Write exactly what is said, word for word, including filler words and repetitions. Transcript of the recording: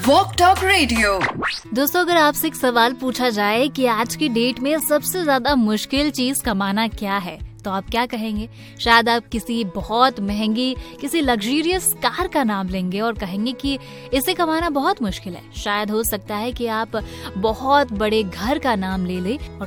Walk talk radio. दोस्तों, अगर आपसे एक सवाल पूछा जाए कि आज की डेट में सबसे ज्यादा मुश्किल चीज कमाना क्या है, तो आप क्या कहेंगे? शायद आप किसी बहुत महंगी, किसी लग्जरियस कार का नाम लेंगे और कहेंगे कि इसे कमाना बहुत मुश्किल है। शायद हो सकता है कि आप बहुत बड़े घर का नाम ले लें और